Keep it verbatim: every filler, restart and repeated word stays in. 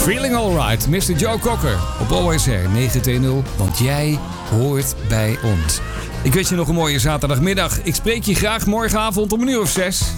Feeling Alright, mister Joe Cocker op O S R negen twee nul, want jij hoort bij ons. Ik wens je nog een mooie zaterdagmiddag. Ik spreek je graag morgenavond om een uur of zes.